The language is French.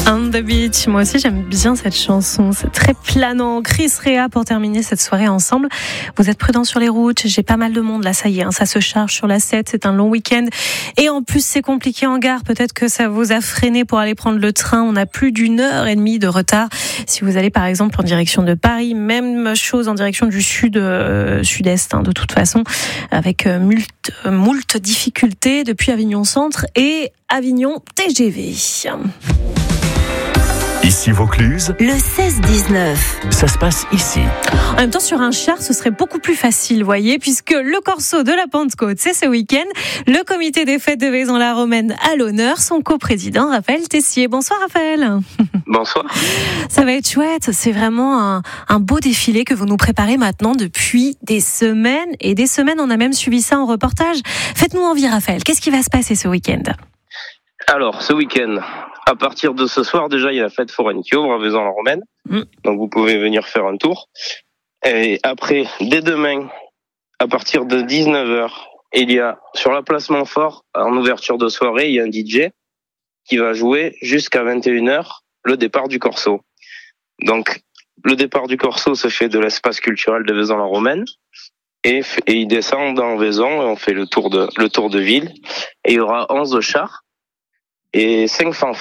On the Beach. Moi aussi, j'aime bien cette chanson. C'est très planant. Chris Rea pour terminer cette soirée ensemble. Vous êtes prudents sur les routes. J'ai pas mal de monde là, ça y est. Ça se charge sur la 7. C'est un long week-end. Et en plus, c'est compliqué en gare. Peut-être que ça vous a freiné pour aller prendre le train. On a plus d'1h30 de retard. Si vous allez par exemple en direction de Paris, même chose en direction du sud-est, de toute façon, avec moult difficultés depuis Avignon Centre et Avignon TGV. Ici Vaucluse, le 16-19. Ça se passe ici. En même temps, sur un char, ce serait beaucoup plus facile, voyez, puisque le Corso de la Pentecôte, c'est ce week-end. Le comité des fêtes de Vaison-la-Romaine à l'honneur, son coprésident Raphaël Tessier. Bonsoir Raphaël. Bonsoir. Ça va être chouette, c'est vraiment un beau défilé que vous nous préparez maintenant depuis des semaines et des semaines. On a même suivi ça en reportage. Faites-nous envie Raphaël, qu'est-ce qui va se passer ce week-end ? Alors, ce week-end, à partir de ce soir, déjà, il y a la fête foraine qui ouvre à Vaison-la-Romaine. Donc, vous pouvez venir faire un tour. Et après, dès demain, à partir de 19h, il y a, sur la place Montfort, en ouverture de soirée, il y a un DJ qui va jouer jusqu'à 21h le départ du Corso. Donc, le départ du Corso se fait de l'espace culturel de Vaison-la-Romaine. Et il descend dans Vaison et on fait le tour de ville. Et il y aura 11 chars et 5 fanfares.